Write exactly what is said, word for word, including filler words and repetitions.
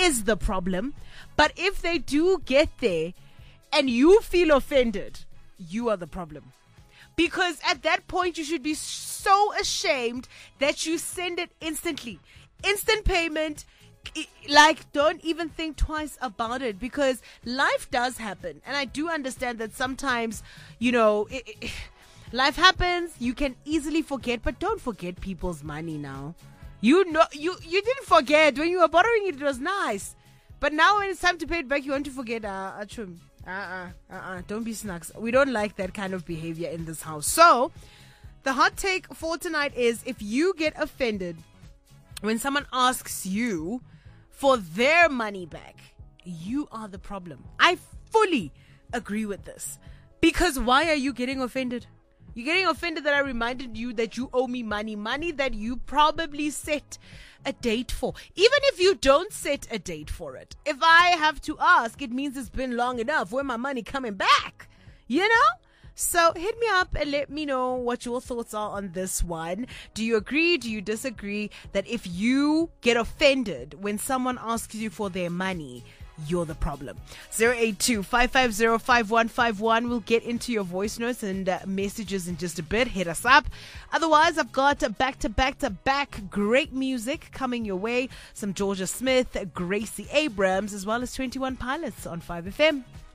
is the problem. But if they do get there and you feel offended, you are the problem. Because at that point, you should be so ashamed that you send it instantly. Instant payment. Like, don't even think twice about it, because life does happen. And I do understand that sometimes, you know, it, it, life happens. You can easily forget, but don't forget people's money now. You know, you, you didn't forget. When you were borrowing it, it was nice. But now when it's time to pay it back, you want to forget. Uh, achum. Uh-uh, uh-uh. Don't be snacks. We don't like that kind of behavior in this house. So, the hot take for tonight is, if you get offended when someone asks you for their money back, you are the problem. I fully agree with this. Because why are you getting offended? You're getting offended that I reminded you that you owe me money. Money that you probably set a date for. Even if you don't set a date for it. If I have to ask, it means it's been long enough. Where my money coming back? You know? So hit me up and let me know what your thoughts are on this one. Do you agree? Do you disagree that if you get offended when someone asks you for their money, you're the problem? zero eight two, five five zero, five one five one. We'll get into your voice notes and uh, messages in just a bit. Hit us up. Otherwise, I've got back to back to back great music coming your way. Some Georgia Smith, Gracie Abrams, as well as twenty-one Pilots on five F M.